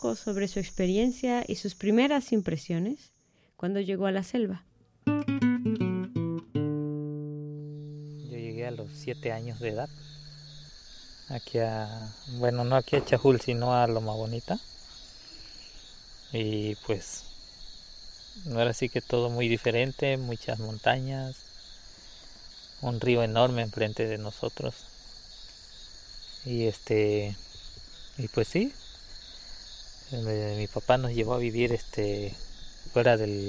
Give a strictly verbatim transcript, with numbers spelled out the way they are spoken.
poco sobre su experiencia y sus primeras impresiones cuando llegó a la selva. Yo llegué a los siete años de edad, aquí a, bueno, no aquí a Chajul, sino a Loma Bonita. Y pues, ahora sí que todo muy diferente, muchas montañas, un río enorme enfrente de nosotros. Y este, y pues sí, mi papá nos llevó a vivir este fuera del